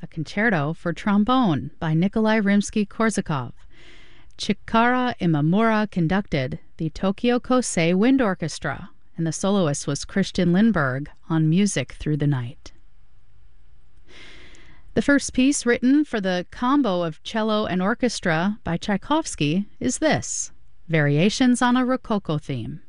concerto for trombone by Nikolai Rimsky-Korsakov. Chikara Imamura conducted the Tokyo Kosei Wind Orchestra, and the soloist was Christian Lindberg on Music Through the Night. The first piece written for the combo of cello and orchestra by Tchaikovsky is this, Variations on a Rococo Theme.